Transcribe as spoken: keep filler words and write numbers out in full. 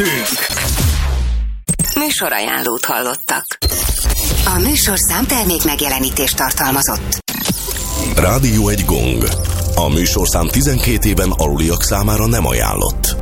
Műsorajánlót hallottak. A műsorszám termék megjelenítést tartalmazott. Rádió egy gong. A műsorszám tizenkét éven aluliak számára nem ajánlott.